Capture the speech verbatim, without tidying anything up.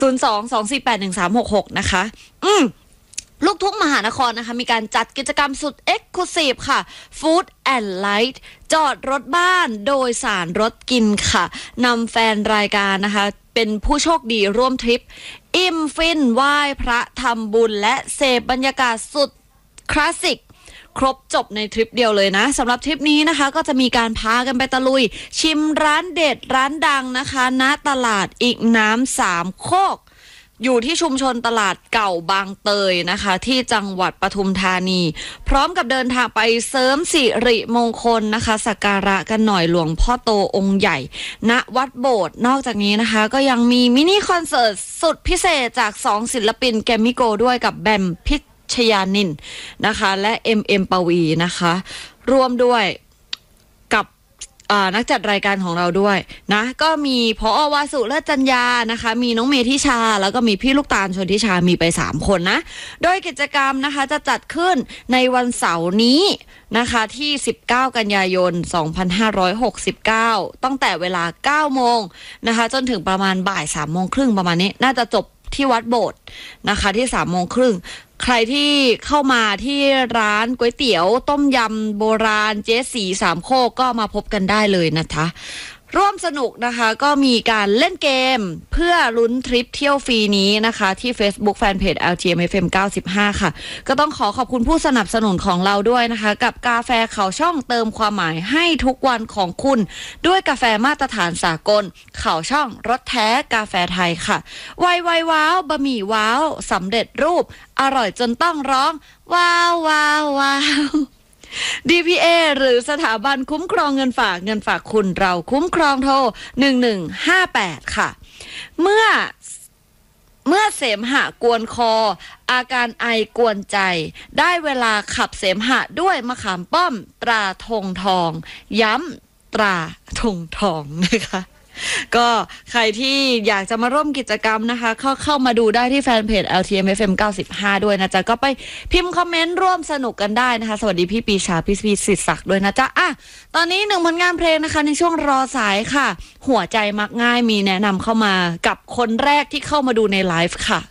ศูนย์ สอง สอง สี่ แปด หนึ่ง สาม หก หกนะคะอืมลูกทุ่งมหานครนะคะมีการจัดกิจกรรมสุดเอ็กซ์คลูซีฟค่ะ Food and Light จอดรถบ้านโดยสารรถกินค่ะนำแฟนรายการนะคะเป็นผู้โชคดีร่วมทริปอิ่มฟินไหว้พระทำบุญและเสพบรรยากาศสุดคลาสสิกครบจบในทริปเดียวเลยนะสำหรับทริปนี้นะคะก็จะมีการพากันไปตะลุยชิมร้านเด็ดร้านดังนะคะณตลาดอีกน้ำสามโคกอยู่ที่ชุมชนตลาดเก่าบางเตยนะคะที่จังหวัดปทุมธานีพร้อมกับเดินทางไปเสริมสิริมงคลนะคะสักการะกันหน่อยหลวงพ่อโตองค์ใหญ่ณวัดโบสถ์นอกจากนี้นะคะก็ยังมีมินิคอนเสิร์ตสุดพิเศษจากสองศิลปินแกรมมี่โกลด์ด้วยกับแบมพิชยานินนะคะและเอ็มเอ็มปวีนะคะร่วมด้วยกับนักจัดรายการของเราด้วยนะก็มีผอ.วาสุเลิศจัญญานะคะมีน้องเมธิชาแล้วก็มีพี่ลูกตาลชนทิชามีไปสามคนนะโดยกิจกรรมนะคะจะจัดขึ้นในวันเสาร์นี้นะคะที่สิบเก้ากันยายนสองพันห้าร้อยหกสิบเก้าตั้งแต่เวลาเก้าโมงนะคะจนถึงประมาณบ่ายสามโมงครึ่งประมาณนี้น่าจะจบที่วัดโบสถ์นะคะที่สามโมงครึ่งใครที่เข้ามาที่ร้านก๋วยเตี๋ยวต้มยำโบราณเจ๊สีสามโคกก็มาพบกันได้เลยนะคะร่วมสนุกนะคะก็มีการเล่นเกมเพื่อลุ้นทริปเที่ยวฟรีนี้นะคะที่ Facebook Fanpage แอล จี เอ็ม เอฟ เอ็ม เก้าสิบห้าค่ะก็ต้องขอขอบคุณผู้สนับสนุนของเราด้วยนะคะกับกาแฟเขาช่องเติมความหมายให้ทุกวันของคุณด้วยกาแฟมาตรฐานสากลเขาช่องรสแท้กาแฟไทยค่ะไวไวว้าวบะหมี่ว้าวสำเร็จรูปอร่อยจนต้องร้องว้าวว้าวว้าว ดี พี เอ หรือสถาบันคุ้มครองเงินฝากเงินฝากคุณเราคุ้มครองโทรหนึ่งหนึ่งห้าแปดค่ะเมื่อเมื่อเสมหะกวนคออาการไอกวนใจได้เวลาขับเสมหะด้วยมะขามป้อมตราธงทองย้ำตราธงทองนะคะก็ใครที่อยากจะมาร่วมกิจกรรมนะคะเข้าเข้ามาดูได้ที่แฟนเพจ แอล ที เอ็ม เอฟ เอ็ม เก้าสิบห้าด้วยนะจ๊ะก็ไปพิมพ์คอมเมนต์ร่วมสนุกกันได้นะคะสวัสดีพี่ปีชาพี่ปีศิษย์ศักดิ์ด้วยนะจ๊ะอ่ะตอนนี้หนึ่งผลงานเพลงนะคะในช่วงรอสายค่ะหัวใจมักง่ายมีแนะนำเข้ามากับคนแรกที่เข้ามาดูในไลฟ์ค่ะ